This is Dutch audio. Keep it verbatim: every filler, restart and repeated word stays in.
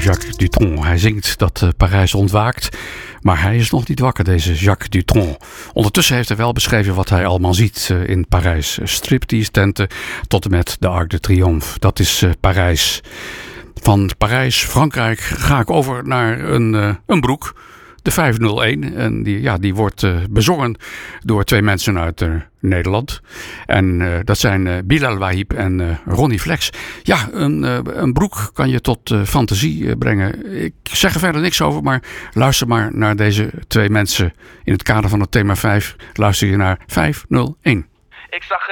Jacques Dutronc. Hij zingt dat uh, Parijs ontwaakt, maar hij is nog niet wakker, deze Jacques Dutronc. Ondertussen heeft hij wel beschreven wat hij allemaal ziet uh, in Parijs. Striptease tenten tot en met de Arc de Triomphe. Dat is uh, Parijs. Van Parijs, Frankrijk, ga ik over naar een, uh, een broek. De vijfhonderdéén. En die, ja, die wordt uh, bezongen door twee mensen uit uh, Nederland. En uh, dat zijn uh, Bilal Wahib en uh, Ronnie Flex. Ja, een, uh, een broek kan je tot uh, fantasie uh, brengen. Ik zeg er verder niks over, maar luister maar naar deze twee mensen. In het kader van het thema vijf luister je naar vijfhonderdéén. Ik zag